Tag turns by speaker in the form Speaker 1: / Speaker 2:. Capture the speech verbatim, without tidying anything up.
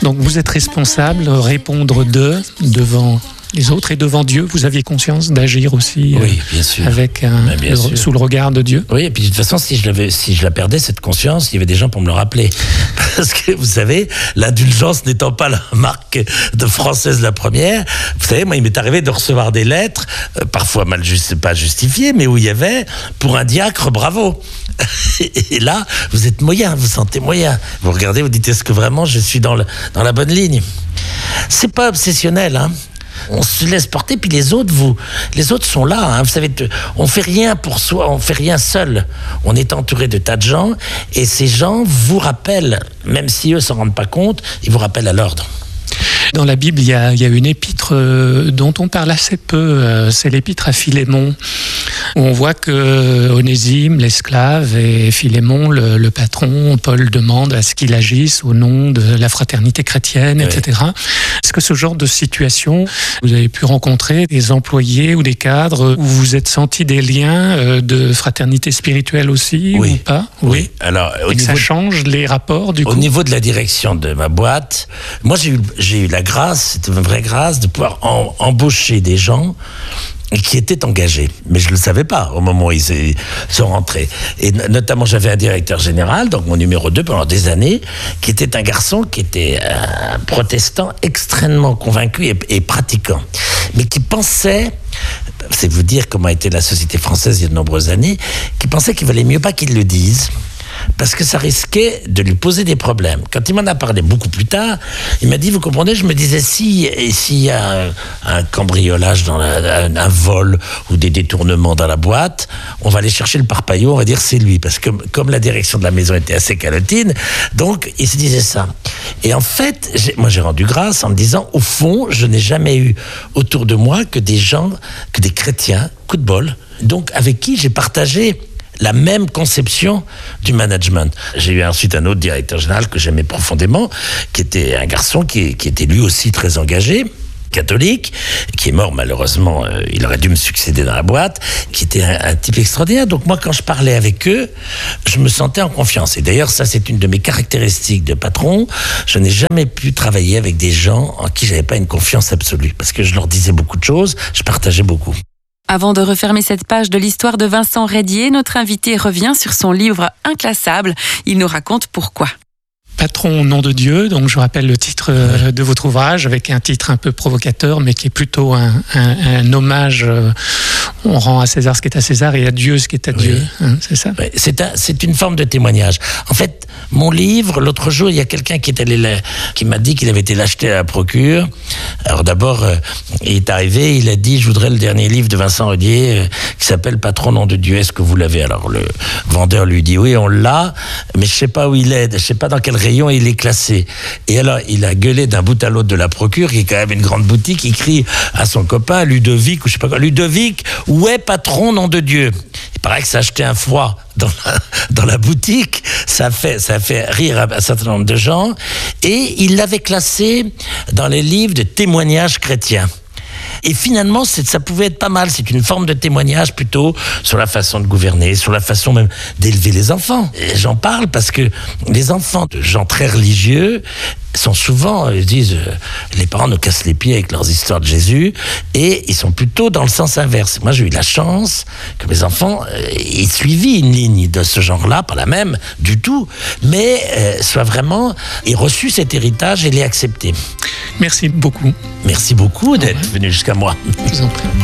Speaker 1: Donc vous êtes responsable, répondre de, devant les autres et devant Dieu. Vous aviez conscience d'agir aussi
Speaker 2: oui, bien sûr.
Speaker 1: Avec un,
Speaker 2: bien
Speaker 1: le,
Speaker 2: sûr.
Speaker 1: sous le regard de Dieu.
Speaker 2: Oui, et puis de toute façon, si je, l'avais, si je la perdais, cette conscience, il y avait des gens pour me le rappeler. Parce que, vous savez, l'indulgence n'étant pas la marque de française la première, vous savez, moi, il m'est arrivé de recevoir des lettres, euh, parfois mal juste, pas justifiées, mais où il y avait, pour un diacre, bravo. Et là, vous êtes moyen, vous sentez moyen. Vous regardez, vous dites, est-ce que vraiment je suis dans, le, dans la bonne ligne ? C'est pas obsessionnel, hein. On se laisse porter, puis les autres, vous, les autres sont là. Hein. Vous savez, on fait rien pour soi, on fait rien seul. On est entouré de tas de gens, et ces gens vous rappellent, même si eux s'en rendent pas compte, ils vous rappellent à l'ordre.
Speaker 1: Dans la Bible, il y a, il y a une épître euh, dont on parle assez peu, euh, c'est l'épître à Philémon, où on voit que Onésime, l'esclave, et Philémon, le, le patron, Paul demande à ce qu'il agisse au nom de la fraternité chrétienne, oui. et cetera. Est-ce que ce genre de situation, vous avez pu rencontrer des employés ou des cadres où vous vous êtes senti des liens euh, de fraternité spirituelle aussi,
Speaker 2: oui.
Speaker 1: ou pas ?
Speaker 2: Oui. oui. Alors, au
Speaker 1: et que
Speaker 2: niveau
Speaker 1: ça change les rapports, du
Speaker 2: au
Speaker 1: coup ?
Speaker 2: Au niveau de la direction de ma boîte, moi j'ai eu, j'ai eu la grâce, c'était une vraie grâce, de pouvoir en, embaucher des gens qui étaient engagés. Mais je ne le savais pas au moment où ils sont rentrés. Et notamment, j'avais un directeur général, donc mon numéro deux pendant des années, qui était un garçon qui était un protestant extrêmement convaincu et, et pratiquant, mais qui pensait, c'est vous dire comment a été la société française il y a de nombreuses années, qui pensait qu'il valait mieux pas qu'il le dise, parce que ça risquait de lui poser des problèmes. Quand il m'en a parlé beaucoup plus tard, il m'a dit, vous comprenez, je me disais, si, s'il y a un, un cambriolage, dans la, un, un vol ou des détournements dans la boîte, on va aller chercher le parpaillot, on va dire c'est lui, parce que comme la direction de la maison était assez calotine, donc il se disait ça. Et en fait, j'ai, moi j'ai rendu grâce en me disant, au fond, je n'ai jamais eu autour de moi que des gens, que des chrétiens, coup de bol, donc avec qui j'ai partagé la même conception du management. J'ai eu ensuite un autre directeur général que j'aimais profondément, qui était un garçon qui, qui était lui aussi très engagé, catholique, qui est mort malheureusement, euh, il aurait dû me succéder dans la boîte, qui était un, un type extraordinaire. Donc moi, quand je parlais avec eux, je me sentais en confiance. Et d'ailleurs, ça, c'est une de mes caractéristiques de patron. Je n'ai jamais pu travailler avec des gens en qui j'avais pas une confiance absolue, parce que je leur disais beaucoup de choses, je partageais beaucoup.
Speaker 3: Avant de refermer cette page de l'histoire de Vincent Reydier, notre invité revient sur son livre Inclassable. Il nous raconte pourquoi.
Speaker 1: Patron au nom de Dieu, donc je rappelle le titre euh, de votre ouvrage, avec un titre un peu provocateur, mais qui est plutôt un, un, un hommage. Euh, on rend à César ce qui est à César et à Dieu ce qui est à Dieu. Oui. Hein, c'est ça ?
Speaker 2: C'est, un, c'est une forme de témoignage. En fait, mon livre, l'autre jour, il y a quelqu'un qui est allé la, qui m'a dit qu'il avait été l'acheter à la procure. Alors d'abord, euh, il est arrivé, il a dit, je voudrais le dernier livre de Vincent Reydier euh, qui s'appelle Patron au nom de Dieu. Est-ce que vous l'avez ? Alors le vendeur lui dit, oui, on l'a, mais je sais pas où il est, je sais pas dans quel rayon il est classé. Et alors, il a gueulé d'un bout à l'autre de la procure, qui est quand même une grande boutique, il crie à son copain, Ludovic, ou je sais pas quoi, Ludovic, où est Patron, nom de Dieu ? Il paraît que ça a acheté un froid dans la, dans la boutique, ça a fait, ça a fait rire un certain nombre de gens, et il l'avait classé dans les livres de témoignages chrétiens. Et finalement, c'est, ça pouvait être pas mal. C'est une forme de témoignage plutôt sur la façon de gouverner, sur la façon même d'élever les enfants. Et j'en parle parce que les enfants de gens très religieux sont souvent, ils disent, euh, les parents nous cassent les pieds avec leurs histoires de Jésus, et ils sont plutôt dans le sens inverse. Moi, j'ai eu la chance que mes enfants euh, aient suivi une ligne de ce genre-là, pas la même du tout, mais euh, soient vraiment, aient reçu cet héritage et l'aient accepté.
Speaker 1: Merci beaucoup.
Speaker 2: Merci beaucoup d'être venu jusqu'à moi.
Speaker 1: Je vous en prie.